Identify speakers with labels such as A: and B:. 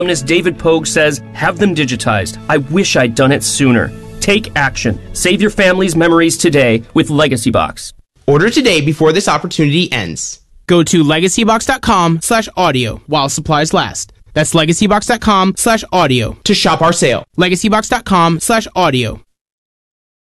A: Columnist David Pogue says, have them digitized. I wish I'd done it sooner. Take action. Save your family's memories today with LegacyBox.
B: Order today before this opportunity ends.
C: Go to legacybox.com/audio while supplies last. That's legacybox.com/audio
B: to shop our sale.
C: legacybox.com/audio.